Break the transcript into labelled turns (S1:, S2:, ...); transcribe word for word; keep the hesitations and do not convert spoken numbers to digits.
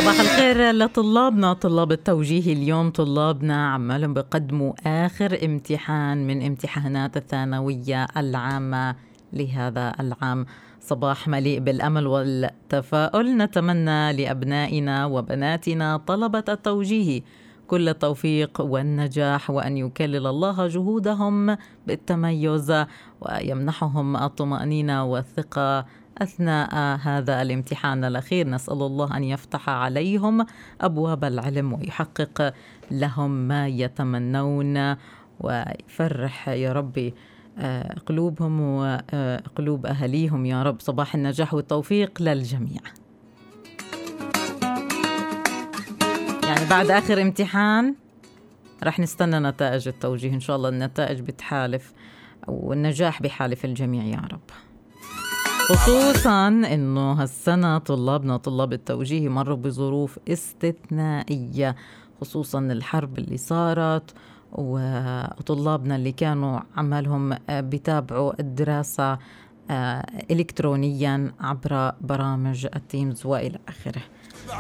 S1: صباح الخير لطلابنا، طلاب التوجيه. اليوم طلابنا عمالهم بقدموا آخر امتحان من امتحانات الثانوية العامة لهذا العام. صباح مليء بالأمل والتفاؤل. نتمنى لأبنائنا وبناتنا طلبة التوجيه كل التوفيق والنجاح، وأن يكلل الله جهودهم بالتميز ويمنحهم الطمأنينة والثقة أثناء هذا الامتحان الأخير. نسأل الله أن يفتح عليهم أبواب العلم ويحقق لهم ما يتمنون، ويفرح يا ربي قلوبهم وقلوب أهليهم يا رب. صباح النجاح والتوفيق للجميع. يعني بعد آخر امتحان رح نستنى نتائج التوجيه إن شاء الله. النتائج بتحالف والنجاح بحالف الجميع يا رب، خصوصا إنه هالسنة طلابنا طلاب التوجيه مروا بظروف استثنائية، خصوصا الحرب اللي صارت، وطلابنا اللي كانوا عمالهم بيتابعوا الدراسة إلكترونيا عبر برامج التيمز وإلى آخره.